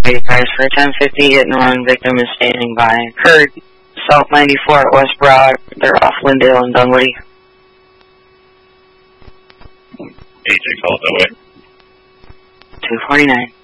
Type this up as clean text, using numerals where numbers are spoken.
Hey guys, for 1050, hit and run, victim is standing by. Heard, South 94 at West Broad, they're off Lindale and Dunwoody. AJ, call it that way. 249.